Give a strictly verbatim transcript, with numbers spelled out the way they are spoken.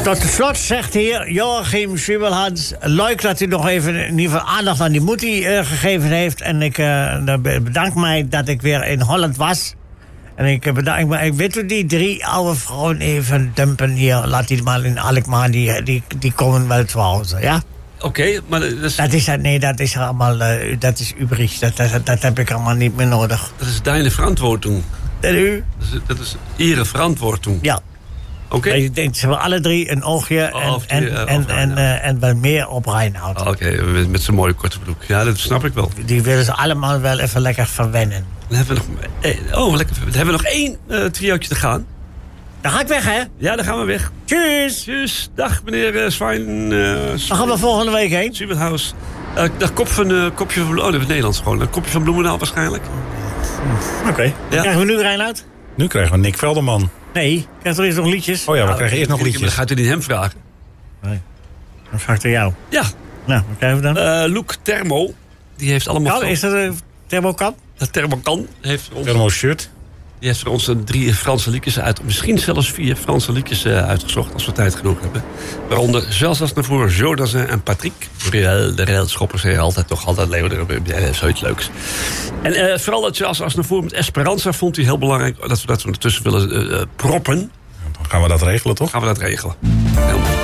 Tot slot zegt hier Joachim Schubelhans... leuk dat u nog even in ieder geval aandacht aan die Moetie uh, gegeven heeft. En ik uh, bedank mij dat ik weer in Holland was. En ik bedank me... Ik weet u die drie oude vrouwen even dumpen hier. Laat die maar in Alkmaar, die, die, die komen wel te Hause, ja? Oké, okay, maar... Dat is... dat is... Nee, dat is allemaal... Uh, dat is übrig. Dat, dat, dat heb ik allemaal niet meer nodig. Dat is deine verantwoording. En u? Dat is, dat is ihre verantwoording. Ja. Oké. Okay. Ik denk, ze hebben alle drie een oogje en, oh, en, uh, en, en, uh, en wel meer op Reinoud. Oh, Oké, okay. met, met zijn mooie korte broek. Ja, dat snap ik wel. Die willen ze allemaal wel even lekker verwennen. Dan hebben we nog, eh, oh, lekker. Dan hebben we nog één uh, triootje te gaan. Dan ga ik weg, hè? Ja, dan gaan we weg. Tjus. Tjus. Dag, meneer uh, Zwijn. Uh, dan gaan we volgende week heen. Schubelhaus. Uh, dag, kop van, uh, kopje van... Oh, dat is het Nederlands gewoon. Een kopje van Bloemendaal waarschijnlijk. Oké. Okay. Ja. Krijgen we nu Reinoud? Nu krijgen we Nick Velderman. Nee, ik krijg toch eerst nog liedjes? Oh ja, we nou, krijgen eerst nog liedjes. Dan gaat u niet hem vragen. Nee. Dan vraag ik aan jou. Ja. Nou, wat krijgen we dan? Uh, Luc Thermo. Die heeft allemaal... Oh, is dat een thermokan? Dat Thermokan heeft ons... Thermo shirt. Die heeft voor ons drie Franse liedjes uit... Misschien zelfs vier Franse liedjes uh, uitgezocht... als we tijd genoeg hebben. Waaronder zelfs als naar voren Jodassin en Patrick. Riel, de railschoppers zeggen altijd toch altijd leeuwen. Ja, dat is zoiets leuks. En uh, vooral dat zelfs als naar voren met Esperanza... vond hij heel belangrijk dat we dat we ertussen willen uh, proppen. Dan gaan we dat regelen, toch? Gaan we dat regelen. Helemaal.